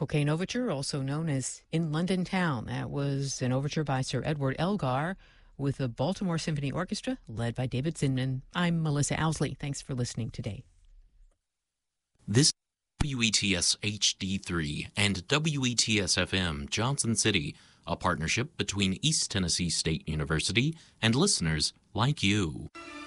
Cocaine Overture, also known as In London Town. That was an overture by Sir Edward Elgar with the Baltimore Symphony Orchestra, led by David Zinman. I'm Melissa Owsley. Thanks for listening today. This WETS HD3 and WETS FM Johnson City, a partnership between East Tennessee State University and listeners like you.